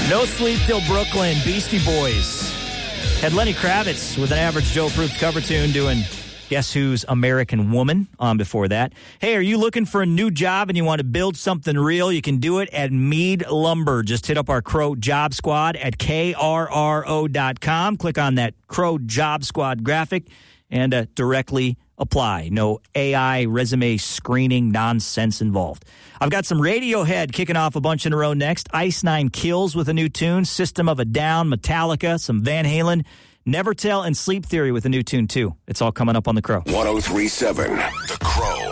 No Sleep Till Brooklyn, Beastie Boys. Had Lenny Kravitz with an Average Joe-approved cover tune doing Guess Who's American Woman on before that. Hey, are you looking for a new job and you want to build something real? You can do it at Mead Lumber. Just hit up our Crow Job Squad at KRRO.com. Click on that Crow Job Squad graphic and directly apply. No AI resume screening nonsense involved. I've got some Radiohead kicking off a bunch in a row next. Ice Nine Kills with a new tune. System of a Down, Metallica, some Van Halen, Never Tell, and Sleep Theory with a new tune, too. It's all coming up on The Crow. 103.7 The Crow.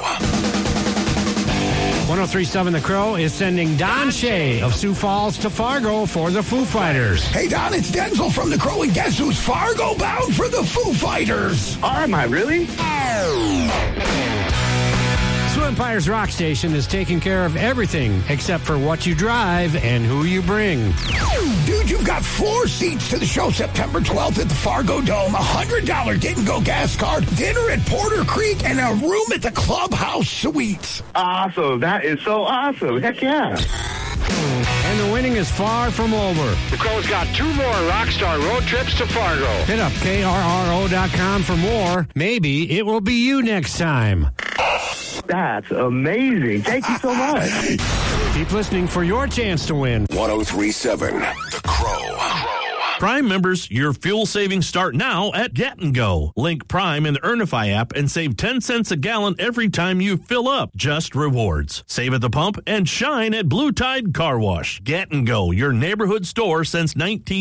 103.7 The Crow is sending Don Shea of Sioux Falls to Fargo for the Foo Fighters. Hey, Don, it's Denzel from The Crow, and guess who's Fargo bound for the Foo Fighters? Oh, am I really? Sioux Empire's rock station is taking care of everything except for what you drive and who you bring. Dude, you've got 4 seats to the show September 12th at the Fargo Dome, a $100 get-and-go gas card, dinner at Porter Creek, and a room at the Clubhouse Suites. Awesome. That is so awesome. Heck yeah. And the winning is far from over. The Crow's got 2 more Rockstar road trips to Fargo. Hit up KRRO.com for more. Maybe it will be you next time. That's amazing. Thank you so much. Keep listening for your chance to win. 103.7 The Crow. Prime members, your fuel savings start now at Get and Go. Link Prime in the Earnify app and save 10 cents a gallon every time you fill up. Just rewards. Save at the pump and shine at Blue Tide Car Wash. Get and Go, your neighborhood store since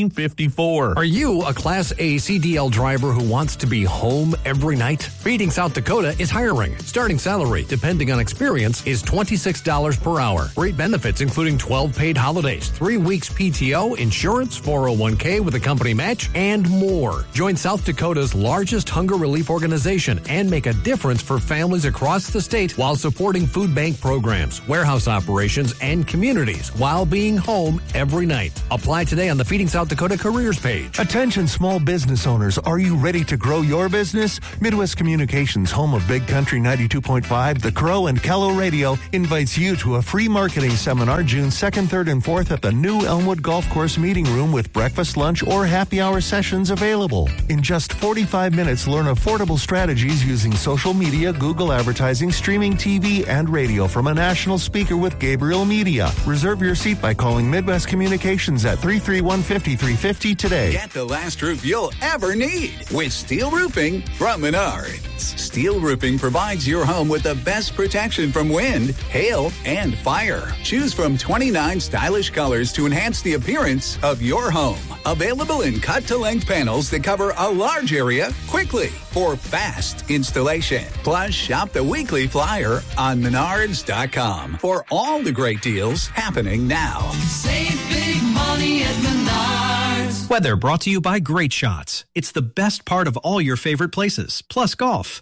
1954. Are you a Class A CDL driver who wants to be home every night? Feeding South Dakota is hiring. Starting salary, depending on experience, is $26 per hour. Great benefits including 12 paid holidays, 3 weeks PTO, insurance, 401k with a company match, and more. Join South Dakota's largest hunger relief organization and make a difference for families across the state while supporting food bank programs, warehouse operations, and communities while being home every night. Apply today on the Feeding South Dakota careers page. Attention small business owners, are you ready to grow your business? Midwest Communications, home of Big Country 92.5, The Crow, and Kello Radio, invites you to a free marketing seminar June 2nd, 3rd, and 4th at the new Elmwood Golf Course meeting room with breakfast, lunch, or happy hour sessions available. In just 45 minutes, learn affordable strategies using social media, Google advertising, streaming TV, and radio from a national speaker with Gabriel Media. Reserve your seat by calling Midwest Communications at 331-5350 today. Get the last roof you'll ever need with Steel Roofing from Menards. Steel Roofing provides your home with the best protection from wind, hail, and fire. Choose from 29 stylish colors to enhance the appearance of your home. Available in cut-to-length panels that cover a large area quickly for fast installation. Plus, shop the weekly flyer on Menards.com for all the great deals happening now. Save big money at Menards. Weather brought to you by Great Shots. It's the best part of all your favorite places, plus golf.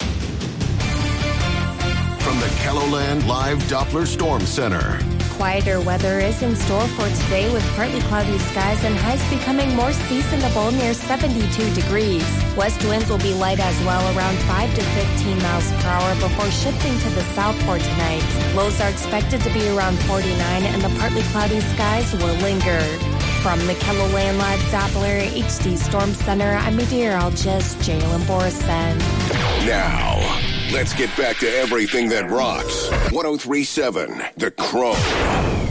From the KELOLAND Live Doppler Storm Center. Quieter weather is in store for today with partly cloudy skies and highs becoming more seasonable near 72 degrees. West winds will be light as well, around 5 to 15 miles per hour before shifting to the south for tonight. Lows are expected to be around 49 and the partly cloudy skies will linger. From the KELOLAND Live Doppler HD Storm Center, I'm meteorologist Jalen Borison. Now, let's get back to everything that rocks. 103.7 The Crow.